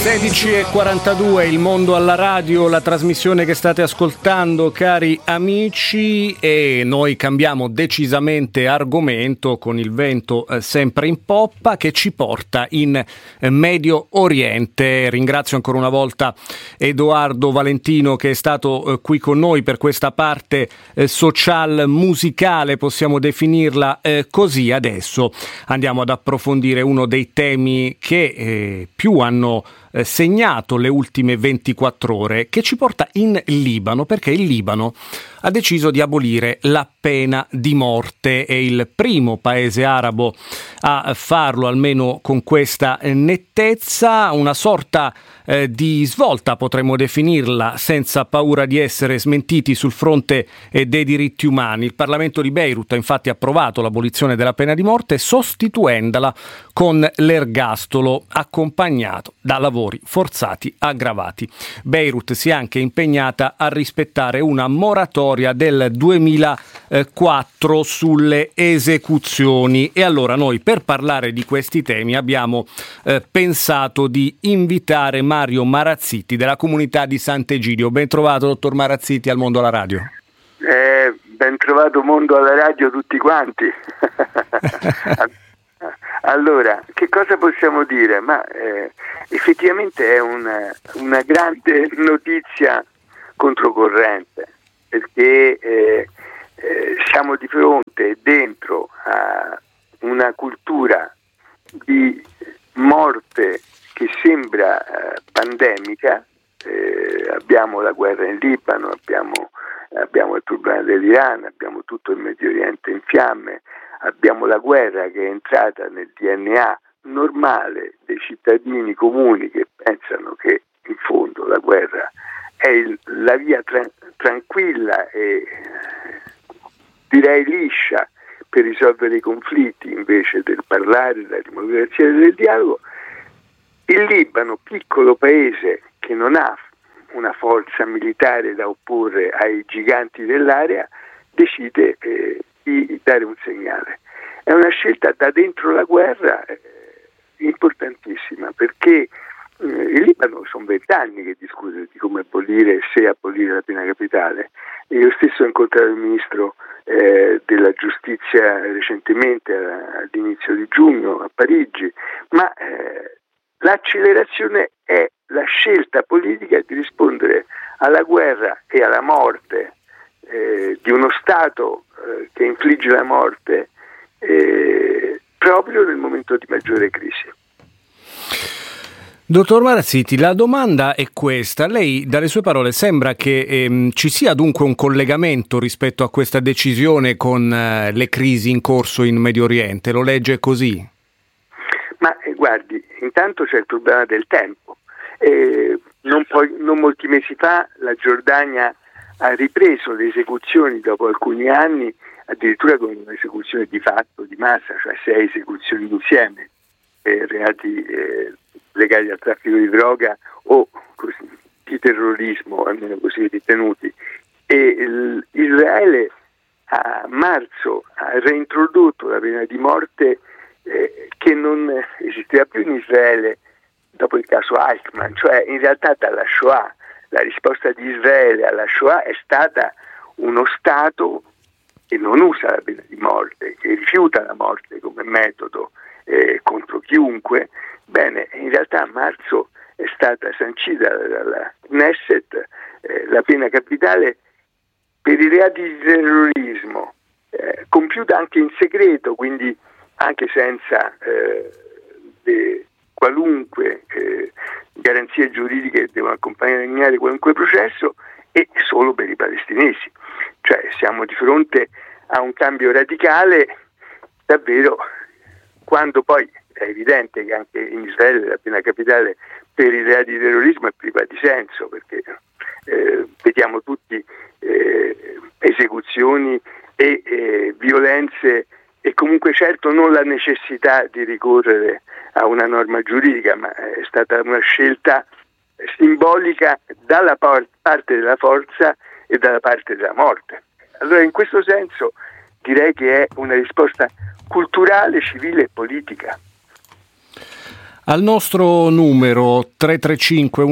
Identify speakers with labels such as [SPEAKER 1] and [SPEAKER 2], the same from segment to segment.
[SPEAKER 1] 16:42, il mondo alla radio, la trasmissione che state ascoltando, cari amici, e noi cambiamo decisamente argomento con il vento sempre in poppa che ci porta in Medio Oriente. Ringrazio ancora una volta Edoardo Valentino che è stato qui con noi per questa parte social musicale, possiamo definirla così. Adesso andiamo ad approfondire uno dei temi che più hanno segnato le ultime 24 ore, che ci porta in Libano, perché il Libano ha deciso di abolire la pena di morte. È il primo paese arabo a farlo, almeno con questa nettezza, una sorta di svolta, potremmo definirla, senza paura di essere smentiti sul fronte dei diritti umani. Il Parlamento di Beirut ha infatti approvato l'abolizione della pena di morte, sostituendola con l'ergastolo, accompagnato da lavori forzati aggravati. Beirut si è anche impegnata a rispettare una moratoria del 2004 sulle esecuzioni. E allora noi, per parlare di questi temi, abbiamo pensato di invitare Mario Marazziti della comunità di Sant'Egidio. Ben trovato, dottor Marazziti, al Mondo alla Radio.
[SPEAKER 2] Ben trovato Mondo alla Radio tutti quanti. Allora, che cosa possiamo dire? Ma effettivamente è una grande notizia controcorrente, perché siamo di fronte dentro a una cultura di morte che sembra pandemica. Abbiamo la guerra in Libano, abbiamo il problema dell'Iran, abbiamo tutto il Medio Oriente in fiamme, abbiamo la guerra che è entrata nel DNA normale dei cittadini comuni che pensano che in fondo la guerra è la via tranquilla e direi liscia per risolvere i conflitti invece del parlare, della democrazia e del dialogo. Il Libano, piccolo paese che non ha una forza militare da opporre ai giganti dell'area, decide di dare un segnale. È una scelta da dentro la guerra importantissima, perché il Libano sono 20 anni che discute di come abolire e se abolire la pena capitale. Io stesso ho incontrato il ministro della giustizia recentemente, all'inizio di giugno a Parigi, ma l'accelerazione è la scelta politica di rispondere alla guerra e alla morte di uno Stato che infligge la morte proprio nel momento di maggiore crisi.
[SPEAKER 1] Dottor Marazziti, la domanda è questa. Lei, dalle sue parole, sembra che ci sia dunque un collegamento rispetto a questa decisione con le crisi in corso in Medio Oriente. Lo legge così?
[SPEAKER 2] Ma guardi, intanto c'è il problema del tempo. Non molti mesi fa la Giordania ha ripreso le esecuzioni dopo alcuni anni, addirittura con un'esecuzione di fatto, di massa, cioè 6 esecuzioni insieme per reati legati al traffico di droga o così, di terrorismo, almeno così ritenuti. E Israele a marzo ha reintrodotto la pena di morte che non esisteva più in Israele dopo il caso Eichmann, cioè in realtà dalla Shoah. La risposta di Israele alla Shoah è stata uno Stato che non usa la pena di morte, che rifiuta la morte come metodo contro chiunque. Bene, in realtà a marzo è stata sancita dalla Knesset la pena capitale per i reati di terrorismo, compiuta anche in segreto, quindi anche senza qualunque garanzie giuridiche che devono accompagnare qualunque processo, e solo per i palestinesi. Cioè siamo di fronte a un cambio radicale davvero, quando poi è evidente che anche in Israele la pena capitale per i reati di terrorismo è priva di senso, perché vediamo tutti esecuzioni e violenze, e comunque certo non la necessità di ricorrere a una norma giuridica, ma è stata una scelta simbolica dalla parte della forza e dalla parte della morte. Allora in questo senso direi che è una risposta culturale, civile e politica.
[SPEAKER 1] Al nostro numero 335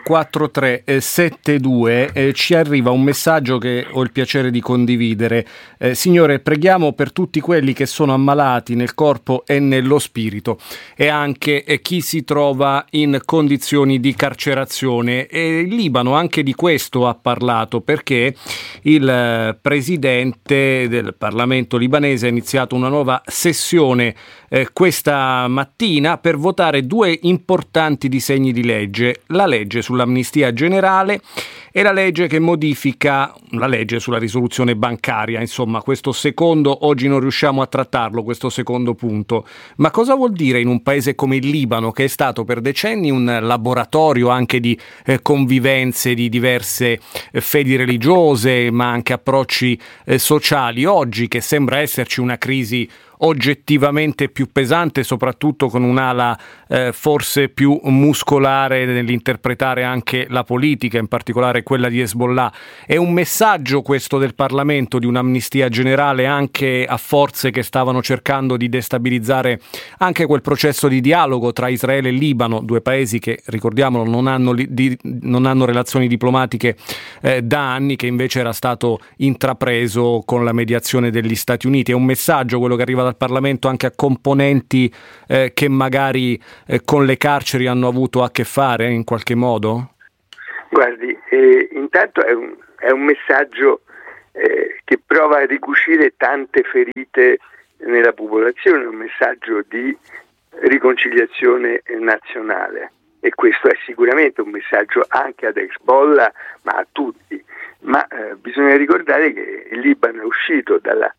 [SPEAKER 1] 124372 ci arriva un messaggio che ho il piacere di condividere. Signore, preghiamo per tutti quelli che sono ammalati nel corpo e nello spirito e anche chi si trova in condizioni di carcerazione. E il Libano anche di questo ha parlato, perché il presidente del Parlamento libanese ha iniziato una nuova sessione questa mattina per votare due importanti disegni di legge: la legge sull'amnistia generale e la legge che modifica la legge sulla risoluzione bancaria. Insomma, questo secondo oggi non riusciamo a trattarlo, questo secondo punto. Ma cosa vuol dire in un paese come il Libano, che è stato per decenni un laboratorio anche di convivenze di diverse fedi religiose, ma anche approcci sociali, oggi che sembra esserci una crisi oggettivamente più pesante, soprattutto con un'ala forse più muscolare nell'interpretare anche la politica, in particolare quella di Hezbollah? È un messaggio questo del Parlamento di un'amnistia generale anche a forze che stavano cercando di destabilizzare anche quel processo di dialogo tra Israele e Libano, due paesi che, ricordiamolo, non hanno relazioni diplomatiche da anni, che invece era stato intrapreso con la mediazione degli Stati Uniti. È un messaggio quello che arriva dal Parlamento anche a componenti che magari con le carceri hanno avuto a che fare in qualche modo?
[SPEAKER 2] Guardi, intanto è un messaggio che prova a ricucire tante ferite nella popolazione, un messaggio di riconciliazione nazionale, e questo è sicuramente un messaggio anche ad Hezbollah, ma a tutti. Ma bisogna ricordare che il Libano è uscito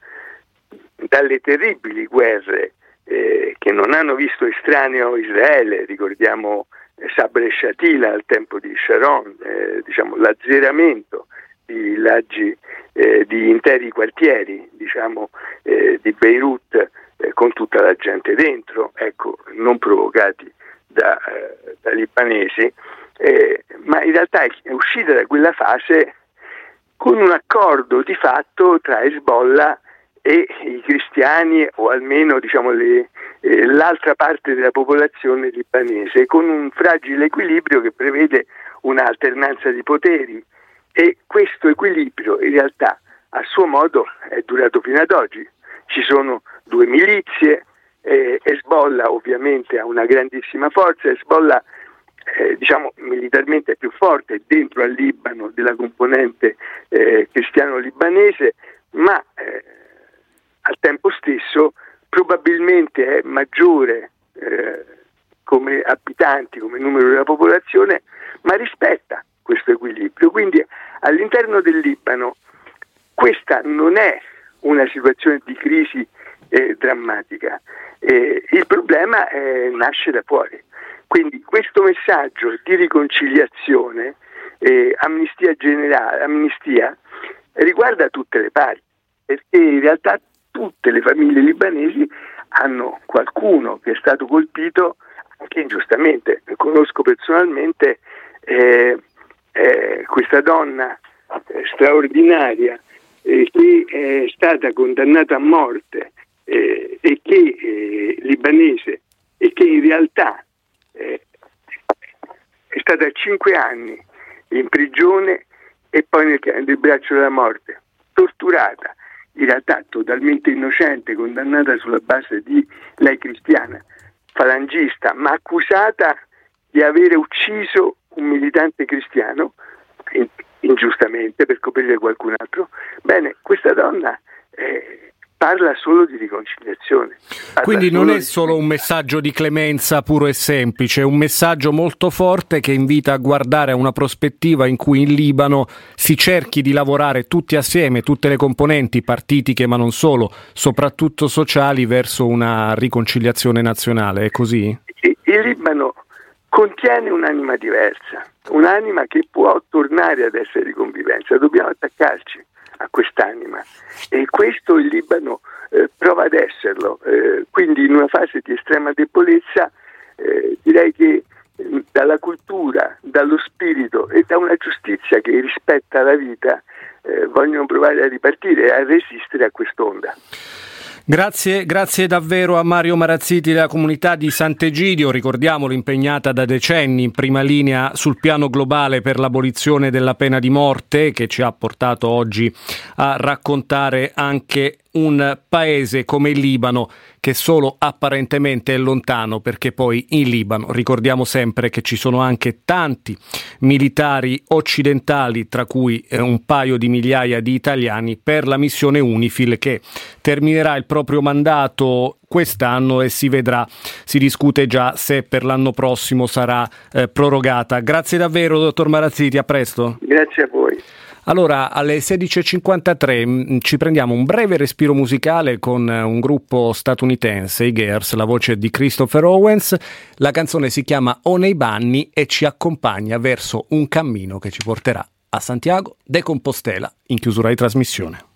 [SPEAKER 2] dalle terribili guerre che non hanno visto estraneo Israele. Ricordiamo Sabr e-Shatila al tempo di Sharon, l'azzeramento di villaggi, di interi quartieri, di Beirut, con tutta la gente dentro, non provocati da libanesi, ma in realtà è uscita da quella fase con un accordo di fatto tra Hezbollah e i cristiani, o almeno l'altra parte della popolazione libanese, con un fragile equilibrio che prevede un'alternanza di poteri, e questo equilibrio in realtà a suo modo è durato fino ad oggi. Ci sono due milizie, Hezbollah ovviamente ha una grandissima forza. Hezbollah militarmente è più forte dentro al Libano della componente cristiano-libanese, ma al tempo stesso probabilmente è maggiore come abitanti, come numero della popolazione, ma rispetta questo equilibrio. Quindi all'interno del Libano questa non è una situazione di crisi drammatica, il problema nasce da fuori. Quindi questo messaggio di riconciliazione, amnistia generale, riguarda tutte le parti, perché in realtà tutte le famiglie libanesi hanno qualcuno che è stato colpito anche ingiustamente. Conosco personalmente questa donna straordinaria che è stata condannata a morte e che libanese, e che in realtà è stata 5 anni in prigione e poi nel braccio della morte, torturata, in realtà totalmente innocente, condannata sulla base di lei cristiana, falangista, ma accusata di avere ucciso un militante cristiano ingiustamente per coprire qualcun altro. Bene, questa donna parla solo di riconciliazione.
[SPEAKER 1] Quindi non è solo un messaggio di clemenza puro e semplice, è un messaggio molto forte che invita a guardare a una prospettiva in cui in Libano si cerchi di lavorare tutti assieme, tutte le componenti partitiche ma non solo, soprattutto sociali, verso una riconciliazione nazionale. È così?
[SPEAKER 2] Il Libano contiene un'anima diversa, un'anima che può tornare ad essere di convivenza. Dobbiamo attaccarci a quest'anima, e questo il Libano prova ad esserlo, quindi in una fase di estrema debolezza direi che dalla cultura, dallo spirito e da una giustizia che rispetta la vita vogliono provare a ripartire e a resistere a quest'onda.
[SPEAKER 1] Grazie davvero a Mario Marazziti della comunità di Sant'Egidio, ricordiamolo, impegnata da decenni in prima linea sul piano globale per l'abolizione della pena di morte, che ci ha portato oggi a raccontare anche un paese come il Libano, che solo apparentemente è lontano, perché poi in Libano ricordiamo sempre che ci sono anche tanti militari occidentali, tra cui un paio di migliaia di italiani, per la missione UNIFIL, che terminerà il proprio mandato quest'anno e si vedrà, si discute già se per l'anno prossimo sarà prorogata. Grazie davvero, dottor Marazziti, a presto.
[SPEAKER 2] Grazie a voi.
[SPEAKER 1] Allora, alle 16.53 ci prendiamo un breve respiro musicale con un gruppo statunitense, i Girls, la voce di Christopher Owens. La canzone si chiama O nei Banni e ci accompagna verso un cammino che ci porterà a Santiago de Compostela in chiusura di trasmissione.